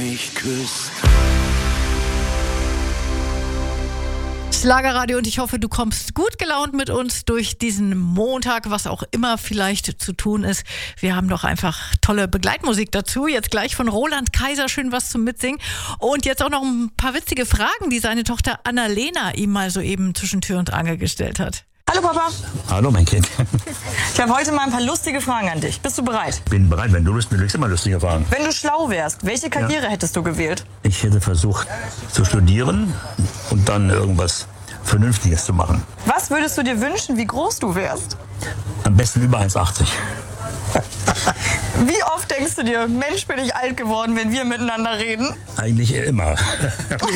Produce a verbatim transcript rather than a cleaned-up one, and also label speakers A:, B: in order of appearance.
A: mich küsst.
B: Schlagerradio, und ich hoffe, du kommst gut gelaunt mit uns durch diesen Montag, was auch immer vielleicht zu tun ist. Wir haben doch einfach tolle Begleitmusik dazu. Jetzt gleich von Roland Kaiser schön was zum Mitsingen. Und jetzt auch noch ein paar witzige Fragen, die seine Tochter Annalena ihm mal soeben zwischen Tür und Angel gestellt hat.
C: Hallo Papa.
D: Hallo mein Kind.
C: Ich habe heute mal ein paar lustige Fragen an dich. Bist du bereit?
D: Bin bereit, wenn du Lust, du kriegst immer lustige Fragen.
C: Wenn du schlau wärst, welche Karriere ja. hättest du gewählt?
D: Ich hätte versucht zu studieren und dann irgendwas Vernünftiges zu machen.
C: Was würdest du dir wünschen, wie groß du wärst?
D: Am besten über eins Komma achtzig.
C: Wie oft denkst du dir, Mensch, bin ich alt geworden, wenn wir miteinander reden?
D: Eigentlich immer.